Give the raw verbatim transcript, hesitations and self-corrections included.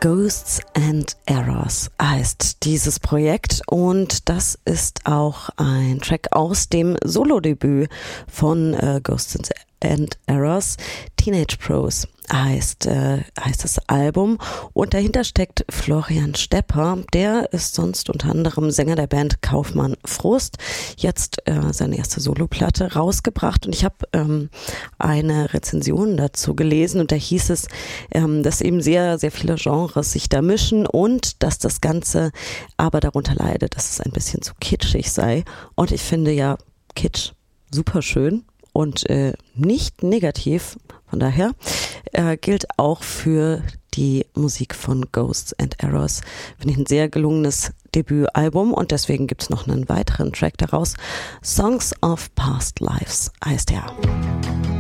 Ghosts and Errors heißt dieses Projekt und das ist auch ein Track aus dem Solodebüt von äh, Ghosts and Errors. Teenage Pros heißt, äh, heißt das Album und dahinter steckt Florian Stepper, der ist sonst unter anderem Sänger der Band Kaufmann Frust, jetzt äh, seine erste Soloplatte rausgebracht und ich habe ähm, eine Rezension dazu gelesen und da hieß es, ähm, dass eben sehr, sehr viele Genres sich da mischen und dass das Ganze aber darunter leidet, dass es ein bisschen zu kitschig sei und ich finde ja Kitsch super schön und äh, nicht negativ. Von daher äh, gilt auch für die Musik von Ghosts and Errors. Finde ich ein sehr gelungenes Debütalbum und deswegen gibt es noch einen weiteren Track daraus. Songs of Past Lives heißt er.